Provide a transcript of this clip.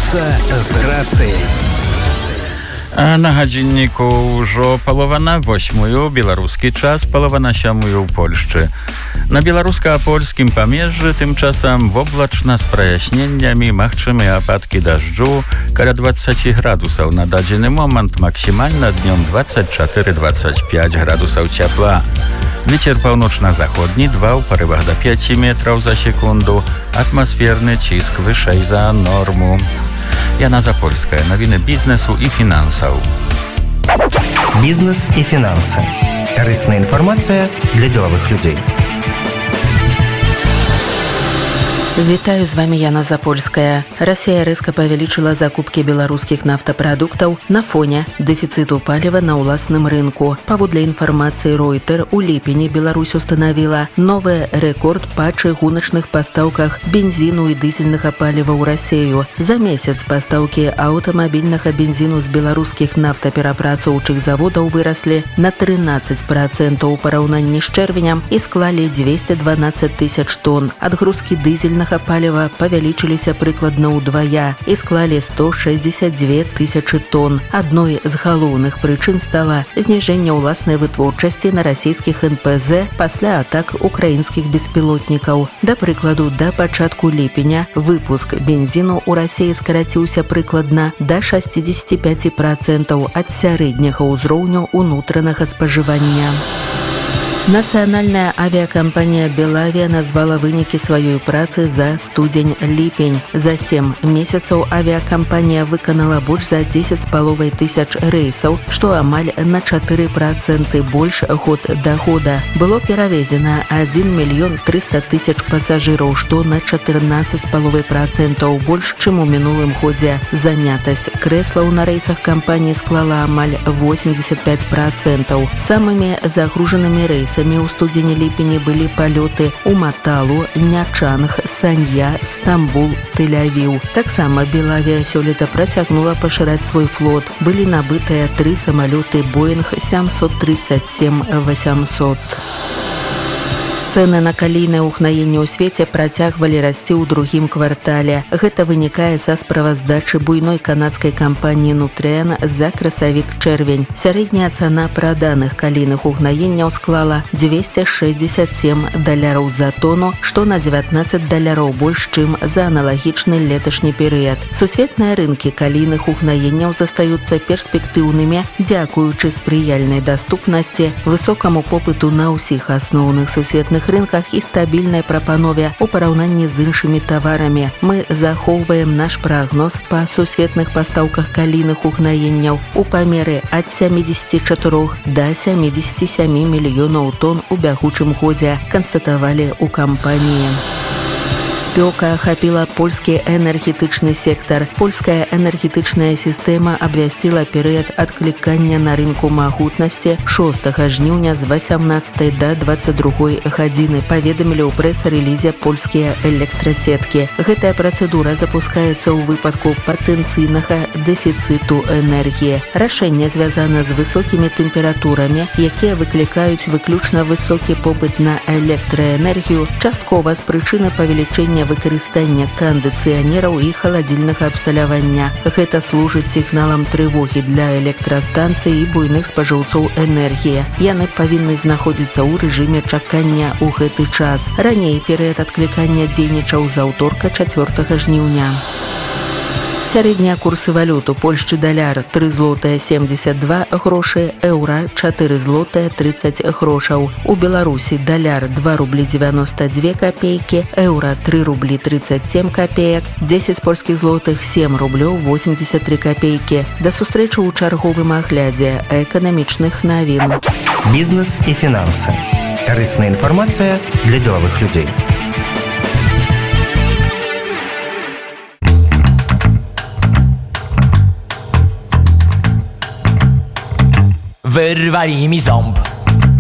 Пятница с грацией. А на гадзінніку ўжо палова на 8, беларускі час, палова на 7 ў Польшчы. На беларуска-польскім памежжы тым часам воблачна з праясненнямі, магчымыя ападкі дажджу, каля 20 градусаў на дадзены момант, максімальна днём 24-25 градусаў цяпла. Вецер паўночна-заходні 2 ў парывах да 5 метраў за секунду, атмасферны ціск вышэй за норму. Яна Запольская. Навіны бізнесу і фінансаў. Бізнес і фінансы. Карысная інфармацыя для дзелавых людзей. Вітаю, з вами Яна Запольская. Расія рэзка павялічыла закупкі беларускіх нафтапрадуктаў на фоне дэфіцыту паліва на ўласным рынку. Паводле інфармацыі Reuters, у ліпені Беларусь устанавіла новы рэкорд па чыгуначных пастаўках бензіну і дызельнага паліва ў Расію. За месяц пастаўкі аўтамабільнага бензіну з беларускіх нафтаперапрацоўчых заводаў выраслі на 13% у параўнанні з чэрвенем і склалі 212 тысяч тонн. Адгрузкі дызельнага паліва павялічыліся прыкладна ўдвая і склалі 162 тысячы тонн. Адной з галоўных прычын стала зніжэнне ўласнай вытворчасці на расійскіх НПЗ пасля атак украінскіх беспілотнікаў. Да прыкладу, да пачатку ліпеня выпуск бензіну ў Расіі скараціўся прыкладна да 65% ад сярэдняга ўзроўню ўнутранага спажывання. Нацыянальная авіякампанія «Белавія» назвала вынікі сваёй працы за студзень-ліпень. За 7 месяцаў авіякампанія выканала больш за 10,5 тысяч рэйсаў, што амаль на 4% больш год да года. Было перавезена 1 мільён 300 тысяч пасажыраў, што на 14,5% больш, чым у мінулым годзе. Занятасць крэслаў на рэйсах кампаніі склала амаль 85%. Самымі загружанымі рэйсамі у студзені-ліпені былі палёты ў Маталу, Нячанг, Санья, Стамбул, Тель-Авіў. Таксама Белавія сёлета працягнула пашыраць свой флот. Былі набытыя 3 самалёты Боинг 737-800. Цэны на калійнае ўгнаенне ў свеце працягвалі расці ў другім квартале. Гэта вынікае са справаздачы буйной канадскай кампаніі Nutrien за красавік-чэрвень. Сярэдняя цана праданых калійных угнаенняў склала $267 за тону, што на $19 больш, чым за аналагічны леташні перыяд. Сусветныя рынкі калійных угнаенняў застаюцца перспектыўнымі, дзякуючы спрыяльнай даступнасці, высокаму попыту на ўсіх асноўных сусветных рынках і стабільнай прапанове ў параўнанні з іншымі таварамі. Мы захоўваем наш прагноз па сусветных пастаўках калійных угнаенняў у памеры ад 74 да 77 мільёнаў тонн у бягучым годзе, канстатавалі ў кампаніі. Спёка ахапіла польскі энергетычны сектар. Польская энергетычная сістэма абвясціла перыяд адклікання на рынку магутнасці 6 жніўня з 18 да 22 гадзіны, паведамілі ў прэс-рэлізе польскія электрасеткі. Гэтая працэдура запускаецца ў выпадку патэнцыйнага дэфіцыту энергіі. Рашэнне звязана з высокімі тэмпературамі, якія выклікаюць выключна высокі попыт на электраэнергію, часткова з прычыны павелічэння выкарыстання кандыцыянераў і халадзільнага абсталявання. Гэта служыць сігналам трывогі для электрастанцый і буйных спажыўцоў энергіі. Яны павінны знаходзіцца ў рэжыме чакання ў гэты час. Раней перыяд адклікання дзейнічаў з аўторка 4 жніўня. Сярэднія курсы валют у Польшчы: даляр 3 злотыя 72 грошы, еўра 4 злотыя 30 грошаў. У Беларусі даляр 2 рублі 92 копейкі, еўра 3 рублі 37 копеек, 10 польскіх злотых 7 рублёў 83 копейкі. Да сустрэчы ў чарговым аглядзе эканамічных навін. Бізнес і фінансы. Карысная інфармацыя для дзелавых людзей. Wyrwali mi ząb.